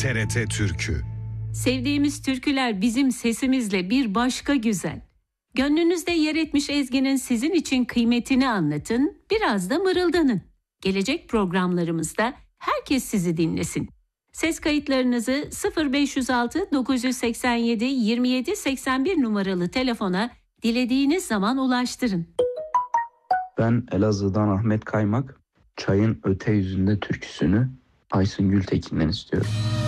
TRT Türkü. Sevdiğimiz türküler bizim sesimizle bir başka güzel. Gönlünüzde yer etmiş ezginin sizin için kıymetini anlatın, biraz da mırıldanın. Gelecek programlarımızda herkes sizi dinlesin. Ses kayıtlarınızı 0506 987 27 81 numaralı telefona dilediğiniz zaman ulaştırın. Ben Elazığ'dan Ahmet Kaymak, Çayın Öte Yüzünde türküsünü Aysun Gültekin'den istiyorum.